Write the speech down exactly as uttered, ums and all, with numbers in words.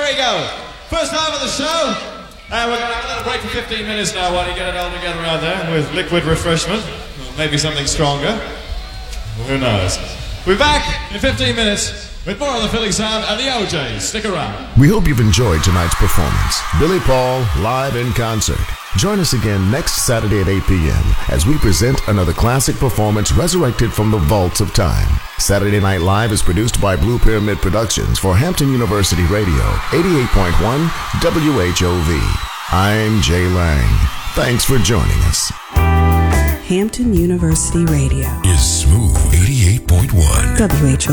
we go. First half of the show. And we're going to have a little break for fifteen minutes now while you get it all together out there with liquid refreshment. Or maybe something stronger. Who knows? We're back in fifteen minutes with more of the Philly Sound and the O Js. Stick around. We hope you've enjoyed tonight's performance. Billy Paul, live in concert. Join us again next Saturday at eight p.m. as we present another classic performance resurrected from the vaults of time. Saturday Night Live is produced by Blue Pyramid Productions for Hampton University Radio, eighty-eight point one W H O V. I'm Jay Lang. Thanks for joining us. Hampton University Radio is Smooth eighty-eight point one W H O V.